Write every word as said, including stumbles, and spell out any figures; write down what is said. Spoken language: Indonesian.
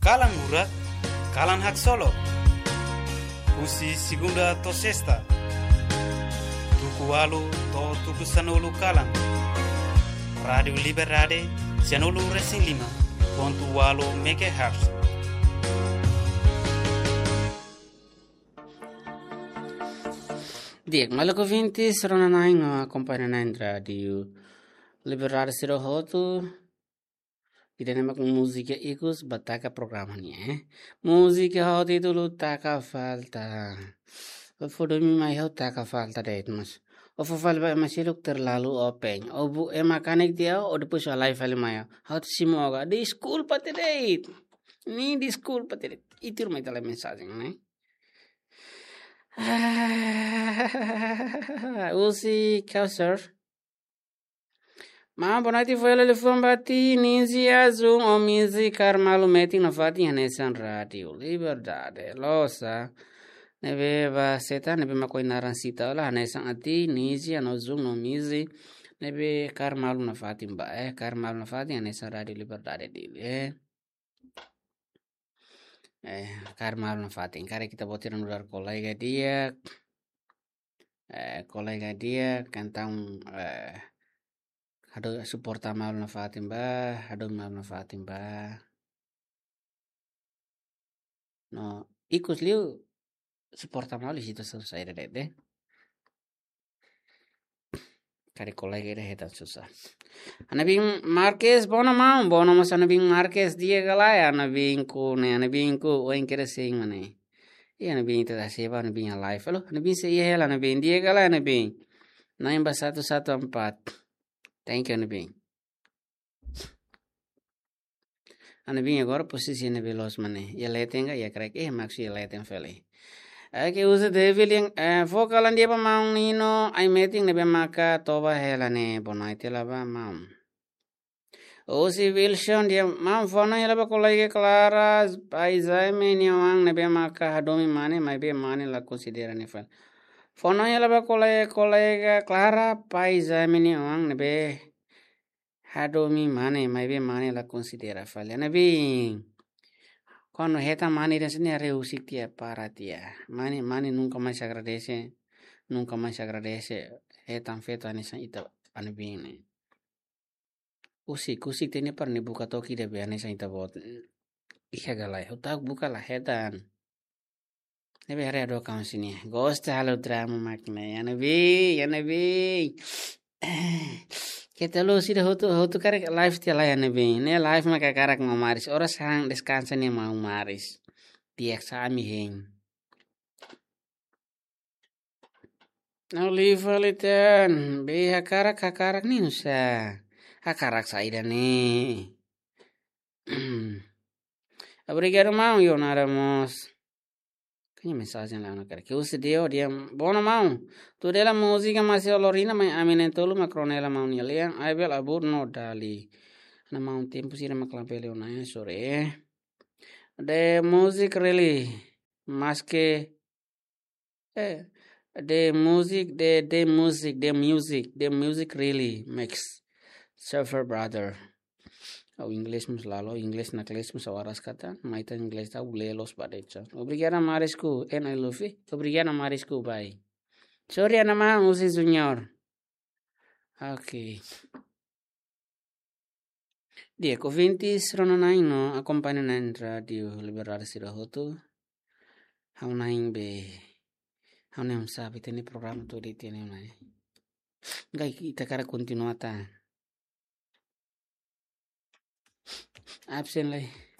Kalan Murat, Kalan Hak Solo, Usi Segunda to Sesta, Tuku Walu to Tuku Sanolu Kalan, Radio Liberade, Sanolu Racing Lima, Pontu Walu Megahertz. Diek malu ko vinti serona nai nga kompanya nai radio Liberade siro hotu. Kita nama musika ikus bataka programnya eh. Musika hoti dulu taka falta. Foto mi mai hau taka falta deh mas. O fal ba masih terlalu open. O bu e mekanik dia o depus live file maya. Hau simoga di school pati deh. Ni di school pati deh. Itu rumah tala mensagem né. Usi Kausar. Ma bonati foi le fombati ninzi azum o mizi carmalo meti na fati hanesan radio liberdade losa neve va seta neve ma koi naransita la hanesan ati ninzi ano zoom no mizi neve carmalo na fati mba eh carmalo na fati hanesan radio liberdade dile eh eh carmalo na fati kare kita botir nular kolega dia eh kolega dia kantang eh Hado suporta mal na fatim ba, hado mal na fatim ba. No, ikus liu suporta mal di situ selesai deh deh. Kari kolega ide hetan susah. Ana bing Marquez bono mau, bono mas ana bing Marquez dia galaya ana bing ku ne ana bing ku oin kere sing mane. Iya ana bing tada seba ana bing live lo, ana bing se iya hela ana bing dia galaya ana bing. Nine satu satu empat. Thank you ana bing. Ana bing agora posisi ne veloz mane. Ya letenga ya krek eh maksu ya leten feli. Ake usa deviling eh fokalan dia pa maung nino ai meeting ne be maka toba hela ne bonai tela ba maung. Usi Wilson dia maung fono hela ba kolege Clara pai zai me ni wang ne be maka hadomi mane mai be mane la considera ne fal. Fono hela ba kolege kolega Clara pai zai me ni wang ne be hadomi mane mai be mane la considera fal. Na bing Quando heta mani resne reusik tia para tia. Mani mani nunca mais se agradece, nunca mais se agradece. Hetan feto anisa ita anbine. Usik usik tene par ne buka toki de be anisa ita bot. Iha galai utak buka la hetan. Nebe hare ado kaun sini. Gosta halo drama makne. Yanabi, yanabi. Kita lu sih dah hotu hotu karek live tia lah yanabi. Ne live maka karak ngomaris. Ora sang descansa ne mau maris. Dia sami heng. Now live aliten. Be hakarak hakarak ni nusa. Hakarak saida ni. Obrigado mau yo naramos. Kanya mensagem lá na cara que o dio dia bono mau tu dela música mas eu lorina mas aminen tolu macronela mau ni lean ai bel abur no dali na mau tempo sira maclampele ona sore de music really mas que eh the music the the music the music the music really makes surfer brother au inglês mas lalo inglês na inglês mas awaras kata maita inglês ta ulelos badecha obrigado marisco en I love you obrigado marisco bye sorry anama usi junior okay dia ko vintis rono naino acompanha na radio liberare sira hotu hau naing be hau nem sabe tene programa todo di tene mai gai kita cara continuata absen lagi